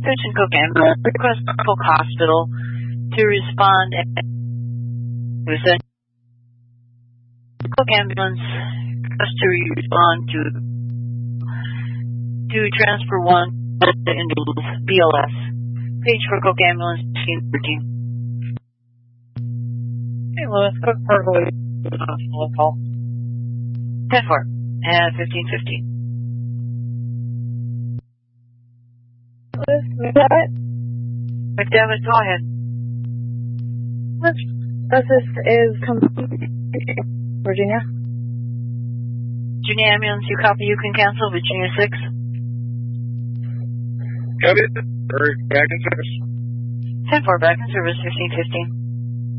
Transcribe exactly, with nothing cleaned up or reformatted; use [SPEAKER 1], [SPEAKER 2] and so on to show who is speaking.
[SPEAKER 1] Attention Cook Ambulance, request Cook Hospital to respond and to send Cook Ambulance request to respond to to transfer one into B L S. Page for Cook Ambulance fifteen thirteen.
[SPEAKER 2] Hey Louis, Cook Parkway Hospital call.
[SPEAKER 1] ten four and fifteen fifteen.
[SPEAKER 2] Louis, McDevitt?
[SPEAKER 1] McDevitt, go ahead.
[SPEAKER 2] Which this is Virginia?
[SPEAKER 1] Virginia Ambulance, you copy, you can cancel. Virginia six.
[SPEAKER 3] Copy. Or back in service.
[SPEAKER 1] ten four, back in service, fifteen fifteen.